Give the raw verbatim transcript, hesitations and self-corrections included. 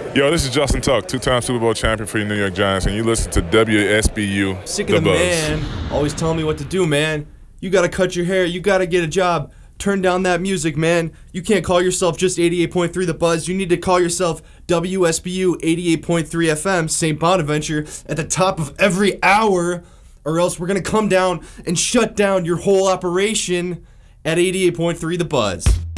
Yo, this is Justin Tuck, two-time Super Bowl champion for the New York Giants, and you listen to W S B U, Sick The of the Buzz. man always telling me what to do, man. You gotta cut your hair, you gotta get a job. Turn down that music, man. You can't call yourself just eighty-eight point three The Buzz. You need to call yourself W S B U eighty-eight point three F M, Saint Bonaventure, at the top of every hour, or else we're gonna come down and shut down your whole operation at eighty-eight point three The Buzz.